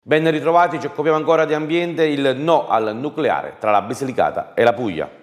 Ben ritrovati, ci occupiamo ancora di ambiente, il no al nucleare tra la Basilicata e la Puglia.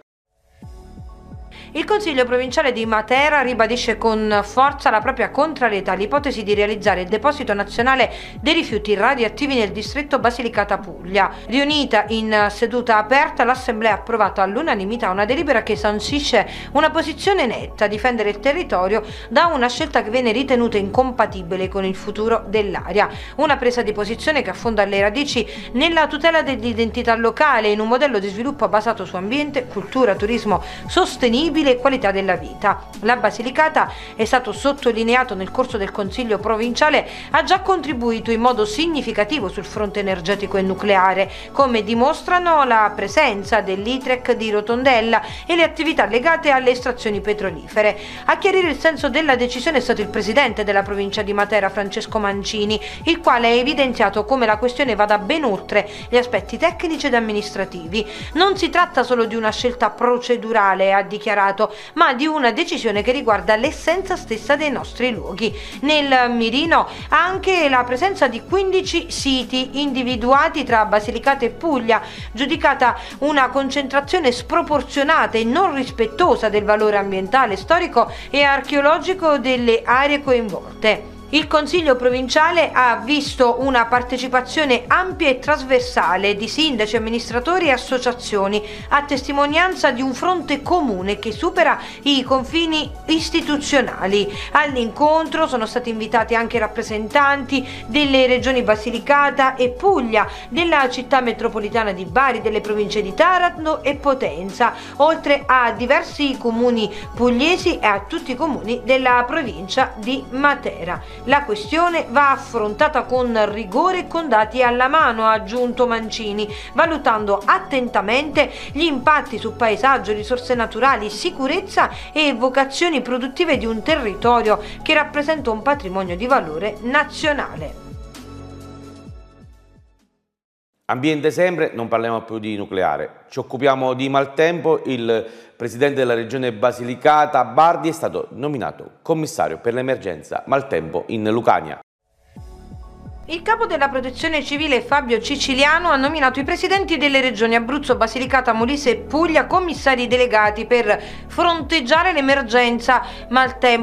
Il Consiglio provinciale di Matera ribadisce con forza la propria contrarietà all'ipotesi di realizzare il deposito nazionale dei rifiuti radioattivi nel distretto Basilicata Puglia. Riunita in seduta aperta, l'Assemblea ha approvato all'unanimità una delibera che sancisce una posizione netta a difendere il territorio da una scelta che viene ritenuta incompatibile con il futuro dell'area. Una presa di posizione che affonda le radici nella tutela dell'identità locale in un modello di sviluppo basato su ambiente, cultura, turismo sostenibile e qualità della vita. La Basilicata, è stato sottolineato nel corso del Consiglio provinciale, ha già contribuito in modo significativo sul fronte energetico e nucleare, come dimostrano la presenza dell'ITREC di Rotondella e le attività legate alle estrazioni petrolifere. A chiarire il senso della decisione è stato il presidente della provincia di Matera, Francesco Mancini, il quale ha evidenziato come la questione vada ben oltre gli aspetti tecnici ed amministrativi. Non si tratta solo di una scelta procedurale, ha dichiarato, ma di una decisione che riguarda l'essenza stessa dei nostri luoghi. Nel mirino anche la presenza di 15 siti individuati tra Basilicata e Puglia, giudicata una concentrazione sproporzionata e non rispettosa del valore ambientale, storico e archeologico delle aree coinvolte. Il Consiglio provinciale ha visto una partecipazione ampia e trasversale di sindaci, amministratori e associazioni, a testimonianza di un fronte comune che supera i confini istituzionali. All'incontro sono stati invitati anche rappresentanti delle regioni Basilicata e Puglia, della città metropolitana di Bari, delle province di Taranto e Potenza, oltre a diversi comuni pugliesi e a tutti i comuni della provincia di Matera. La questione va affrontata con rigore e con dati alla mano, ha aggiunto Mancini, valutando attentamente gli impatti su paesaggio, risorse naturali, sicurezza e vocazioni produttive di un territorio che rappresenta un patrimonio di valore nazionale. Ambiente sempre, non parliamo più di nucleare. Ci occupiamo di maltempo. Il presidente della regione Basilicata, Bardi, è stato nominato commissario per l'emergenza maltempo in Lucania. Il capo della Protezione Civile, Fabio Ciciliano, ha nominato i presidenti delle regioni Abruzzo, Basilicata, Molise e Puglia commissari delegati per fronteggiare l'emergenza maltempo